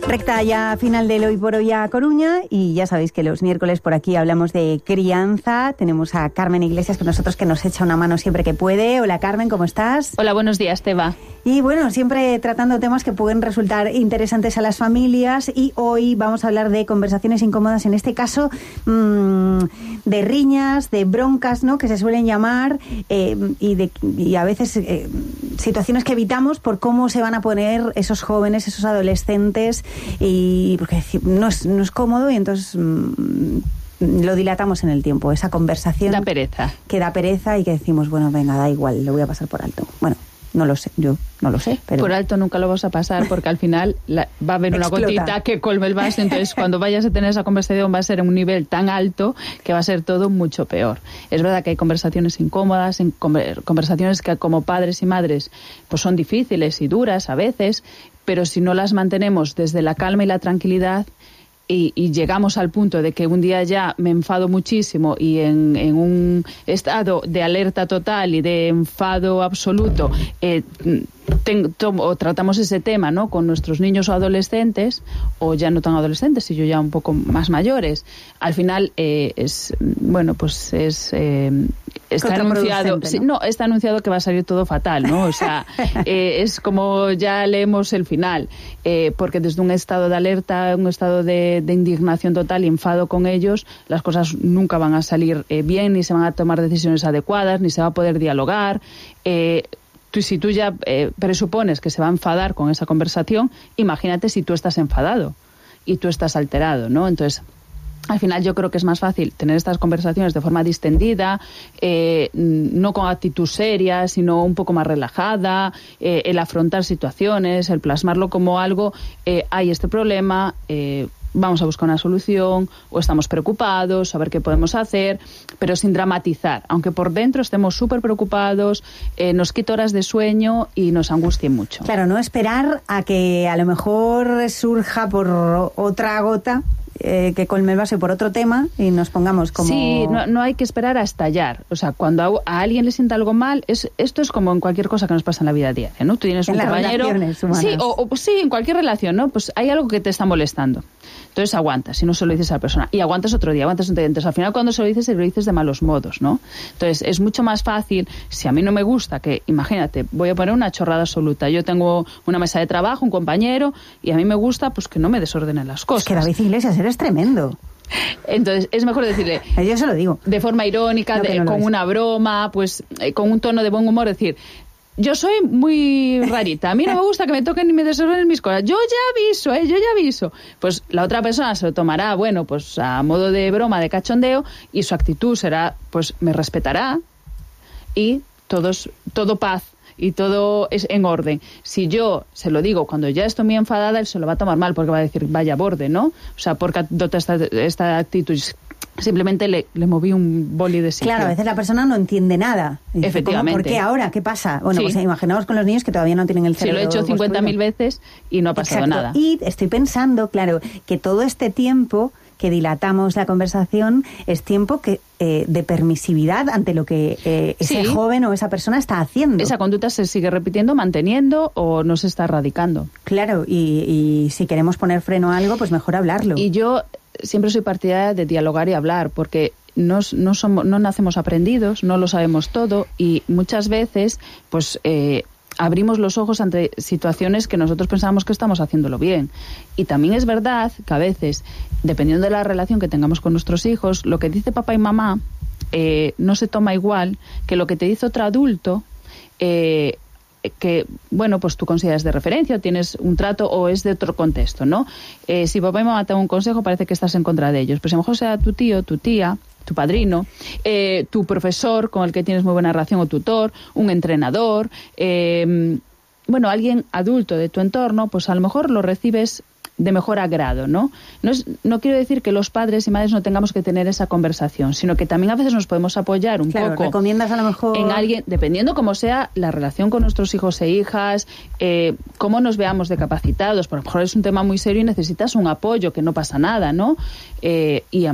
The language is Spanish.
Recta ya final del Hoy por Hoy a Coruña, y ya sabéis que los miércoles por aquí hablamos de crianza. Tenemos a Carmen Iglesias con nosotros, que nos echa una mano siempre que puede. Hola Carmen, ¿cómo estás? Hola, buenos días, Teba. Y bueno, siempre tratando temas que pueden resultar interesantes a las familias, y hoy vamos a hablar de conversaciones incómodas, en este caso de riñas, de broncas, ¿no?, que se suelen llamar, y a veces situaciones que evitamos por cómo se van a poner esos jóvenes, esos adolescentes, y porque no es cómodo, y entonces lo dilatamos en el tiempo, esa conversación. Da pereza. Que da pereza y que decimos, bueno, venga, da igual, lo voy a pasar por alto. Bueno, no lo sé, yo no lo sé, pero... Por alto nunca lo vas a pasar, porque al final va a haber una gotita que colme el vaso, entonces cuando vayas a tener esa conversación va a ser en un nivel tan alto que va a ser todo mucho peor. Es verdad que hay conversaciones incómodas, conversaciones que como padres y madres pues son difíciles y duras a veces, pero si no las mantenemos desde la calma y la tranquilidad, y llegamos al punto de que un día ya me enfado muchísimo y en un estado de alerta total y de enfado absoluto tratamos ese tema, ¿no?, con nuestros niños o adolescentes, o ya no tan adolescentes, sino ya un poco más mayores, al final está anunciado, ¿no? Está anunciado que va a salir todo fatal, ¿no? O sea, es como ya leemos el final, porque desde un estado de alerta, un estado de indignación total y enfado con ellos, las cosas nunca van a salir bien, ni se van a tomar decisiones adecuadas, ni se va a poder dialogar. Si tú ya presupones que se va a enfadar con esa conversación, imagínate si tú estás enfadado y tú estás alterado, ¿no? Entonces, al final yo creo que es más fácil tener estas conversaciones de forma distendida, no con actitud seria, sino un poco más relajada, el afrontar situaciones, el plasmarlo como algo, hay este problema, vamos a buscar una solución, o estamos preocupados, a ver qué podemos hacer, pero sin dramatizar, aunque por dentro estemos súper preocupados, nos quita horas de sueño y nos angustie mucho. Claro, no esperar a que a lo mejor surja por otra gota que colme el vaso por otro tema y nos pongamos como... Sí, no hay que esperar a estallar. O sea, cuando a alguien le sienta algo mal, esto es como en cualquier cosa que nos pasa en la vida diaria, ¿no? Tú tienes un compañero... Sí, sí, en cualquier relación, ¿no? Pues hay algo que te está molestando. Entonces aguantas y no se lo dices a la persona. Y aguantas otro día, Entonces al final cuando se lo dices de malos modos, ¿no? Entonces es mucho más fácil, si a mí no me gusta, que imagínate, voy a poner una chorrada absoluta. Yo tengo una mesa de trabajo, un compañero, y a mí me gusta pues que no me desordenen las cosas. Es que David Iglesias, eres tremendo. Entonces es mejor decirle, yo se lo digo, de forma irónica, con una broma, pues con un tono de buen humor, decir... Yo soy muy rarita, a mí no me gusta que me toquen ni me desordenen mis cosas. Yo ya aviso. Pues la otra persona se lo tomará, bueno, pues a modo de broma, de cachondeo, y su actitud será, pues me respetará, y todo paz y todo es en orden. Si yo se lo digo cuando ya estoy muy enfadada, él se lo va a tomar mal, porque va a decir, vaya borde, ¿no? O sea, porque adopta esta actitud. Simplemente le moví un boli de sitio. Claro, a veces la persona no entiende nada. Dice, efectivamente. ¿por qué ahora? ¿Qué pasa? Bueno, sí. Pues imaginaos con los niños que todavía no tienen el cerebro. Sí, lo he hecho 50.000 veces y no ha pasado nada. Y estoy pensando, claro, que todo este tiempo que dilatamos la conversación es tiempo de permisividad ante lo que ese joven o esa persona está haciendo. Esa conducta se sigue repitiendo, manteniendo, o no se está erradicando. Claro, y si queremos poner freno a algo, pues mejor hablarlo. Y yo siempre soy partidaria de dialogar y hablar, porque no nacemos aprendidos, no lo sabemos todo, y muchas veces pues abrimos los ojos ante situaciones que nosotros pensamos que estamos haciéndolo bien. Y también es verdad que a veces, dependiendo de la relación que tengamos con nuestros hijos, lo que dice papá y mamá no se toma igual que lo que te dice otro adulto, que, bueno, pues tú consideras de referencia, o tienes un trato, o es de otro contexto, ¿no? Si papá y mamá te dan un consejo, parece que estás en contra de ellos. Pues a lo mejor sea tu tío, tu tía, tu padrino, tu profesor con el que tienes muy buena relación, o tutor, un entrenador, bueno, alguien adulto de tu entorno, pues a lo mejor lo recibes de mejor agrado, ¿no? No quiero decir que los padres y madres no tengamos que tener esa conversación, sino que también a veces nos podemos apoyar un poco. Recomiendas a lo mejor en alguien, dependiendo cómo sea la relación con nuestros hijos e hijas, cómo nos veamos de capacitados. Por lo mejor es un tema muy serio y necesitas un apoyo, que no pasa nada, ¿no? Y